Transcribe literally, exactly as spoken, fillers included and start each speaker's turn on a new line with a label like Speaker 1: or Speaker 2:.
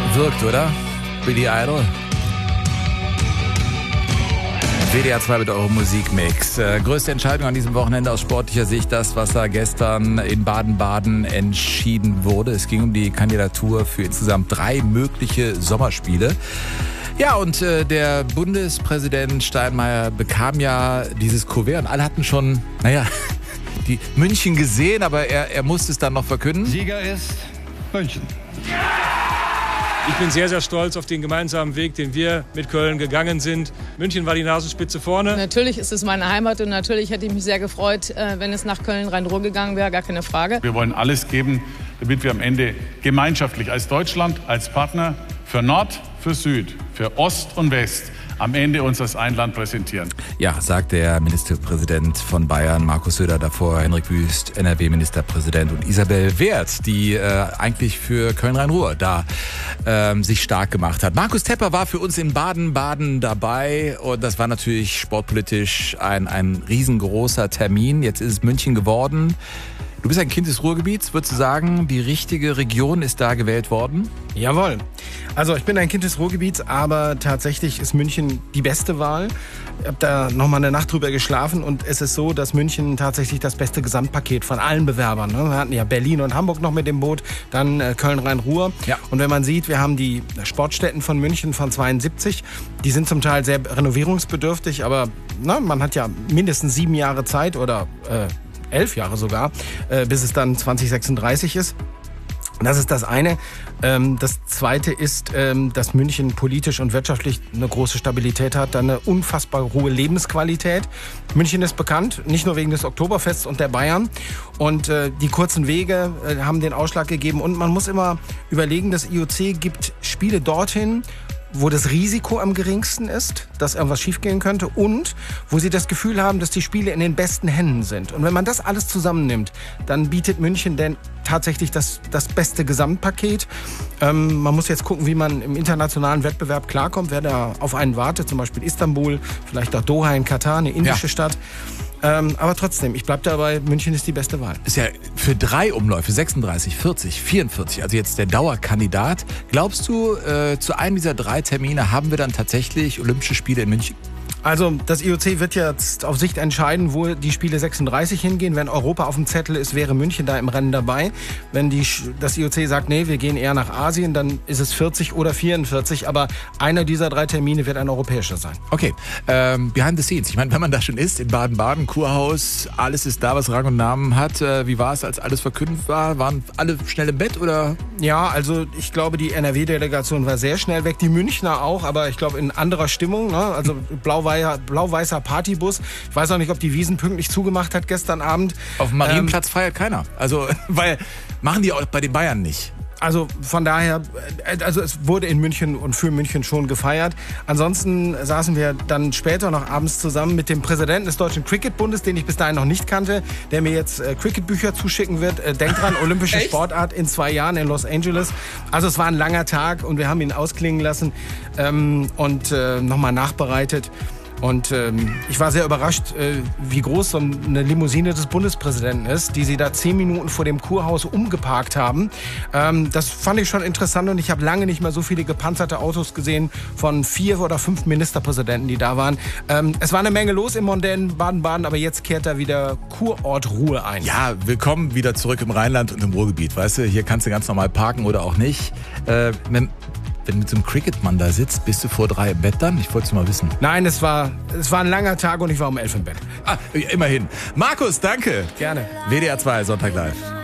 Speaker 1: Wirkt, oder? Billy Idol. W D R zwei mit eurem Musikmix. Äh, größte Entscheidung an diesem Wochenende aus sportlicher Sicht, das, was da gestern in Baden-Baden entschieden wurde. Es ging um die Kandidatur für insgesamt drei mögliche Sommerspiele. Ja, und äh, der Bundespräsident Steinmeier bekam ja dieses Kuvert und alle hatten schon, naja, die München gesehen, aber er, er musste es dann noch verkünden.
Speaker 2: Sieger ist München.
Speaker 3: Ich bin sehr, sehr stolz auf den gemeinsamen Weg, den wir mit Köln gegangen sind. München war die Nasenspitze vorne.
Speaker 4: Natürlich ist es meine Heimat und natürlich hätte ich mich sehr gefreut, wenn es nach Köln-Rhein-Ruhr gegangen wäre, gar keine Frage.
Speaker 5: Wir wollen alles geben, damit wir am Ende gemeinschaftlich als Deutschland, als Partner für Nord, für Süd, für Ost und West am Ende uns als ein Land präsentieren.
Speaker 1: Ja, sagt der Ministerpräsident von Bayern, Markus Söder, davor Henrik Wüst, N R W-Ministerpräsident und Isabel Wert, die äh, eigentlich für Köln-Rhein-Ruhr da ähm, sich stark gemacht hat. Markus Tepper war für uns in Baden-Baden dabei und das war natürlich sportpolitisch ein, ein riesengroßer Termin. Jetzt ist es München geworden. Du bist ein Kind des Ruhrgebiets, würdest du sagen, die richtige Region ist da gewählt worden?
Speaker 6: Jawohl. Also ich bin ein Kind des Ruhrgebiets, aber tatsächlich ist München die beste Wahl. Ich habe da nochmal eine Nacht drüber geschlafen und es ist so, dass München tatsächlich das beste Gesamtpaket von allen Bewerbern. Ne? Wir hatten ja Berlin und Hamburg noch mit dem Boot, dann äh, Köln-Rhein-Ruhr. Ja. Und wenn man sieht, wir haben die Sportstätten von München von zweiundsiebzig, die sind zum Teil sehr renovierungsbedürftig, aber na, man hat ja mindestens sieben Jahre Zeit oder äh, elf Jahre sogar, äh, bis es dann zwanzig sechsunddreißig ist. Das ist das eine. Ähm, das zweite ist, ähm, dass München politisch und wirtschaftlich eine große Stabilität hat, dann eine unfassbar hohe Lebensqualität. München ist bekannt, nicht nur wegen des Oktoberfests und der Bayern. Und äh, die kurzen Wege äh, haben den Ausschlag gegeben. Und man muss immer überlegen, das I O C gibt Spiele dorthin, wo das Risiko am geringsten ist, dass irgendwas schiefgehen könnte und wo sie das Gefühl haben, dass die Spiele in den besten Händen sind. Und wenn man das alles zusammennimmt, dann bietet München denn tatsächlich das, das beste Gesamtpaket. Ähm, man muss jetzt gucken, wie man im internationalen Wettbewerb klarkommt, wer da auf einen wartet, zum Beispiel Istanbul, vielleicht auch Doha in Katar, eine indische ja. Stadt. Ähm, aber trotzdem, ich bleib dabei, München ist die beste Wahl.
Speaker 1: Ist ja für drei Umläufe, sechsunddreißig, vierzig, vierundvierzig, also jetzt der Dauerkandidat. Glaubst du, äh, zu einem dieser drei Termine haben wir dann tatsächlich Olympische Spiele in München?
Speaker 6: Also das I O C wird jetzt auf Sicht entscheiden, wo die Spiele sechsunddreißig hingehen. Wenn Europa auf dem Zettel ist, wäre München da im Rennen dabei. Wenn die, das I O C sagt, nee, wir gehen eher nach Asien, dann ist es vierzig oder vierundvierzig. Aber einer dieser drei Termine wird ein europäischer sein.
Speaker 1: Okay, ähm, behind the scenes. Ich meine, wenn man da schon ist, in Baden-Baden, Kurhaus, alles ist da, was Rang und Namen hat. Äh, wie war es, als alles verkündet war? Waren alle schnell im Bett oder?
Speaker 6: Ja, also ich glaube, die N R W-Delegation war sehr schnell weg. Die Münchner auch, aber ich glaube in anderer Stimmung. Ne? Also blau-weiß blau-weißer Partybus. Ich weiß auch nicht, ob die Wiesn pünktlich zugemacht hat gestern Abend.
Speaker 1: Auf dem Marienplatz ähm, feiert keiner. Also, weil machen die auch bei den Bayern nicht.
Speaker 6: Also von daher, also es wurde in München und für München schon gefeiert. Ansonsten saßen wir dann später noch abends zusammen mit dem Präsidenten des Deutschen Cricketbundes, den ich bis dahin noch nicht kannte, der mir jetzt äh, Cricketbücher zuschicken wird. Äh, denkt dran, olympische Sportart in zwei Jahren in Los Angeles. Also es war ein langer Tag und wir haben ihn ausklingen lassen ähm, und äh, nochmal nachbereitet. Und ähm, ich war sehr überrascht, äh, wie groß so eine Limousine des Bundespräsidenten ist, die sie da zehn Minuten vor dem Kurhaus umgeparkt haben. Ähm, das fand ich schon interessant und ich habe lange nicht mehr so viele gepanzerte Autos gesehen von vier oder fünf Ministerpräsidenten, die da waren. Ähm, es war eine Menge los im mondänen Baden-Baden, aber jetzt kehrt da wieder Kurort Ruhe ein.
Speaker 1: Ja, willkommen wieder zurück im Rheinland und im Ruhrgebiet. Weißt du, hier kannst du ganz normal parken oder auch nicht. Äh, wenn Wenn du mit so einem Cricketmann da sitzt, bist du vor drei im Bett dann? Ich wollte es mal wissen.
Speaker 6: Nein, es war, es war ein langer Tag und ich war um elf im Bett.
Speaker 1: Ah, immerhin. Markus, danke.
Speaker 6: Gerne.
Speaker 1: W D R zwei, Sonntag live.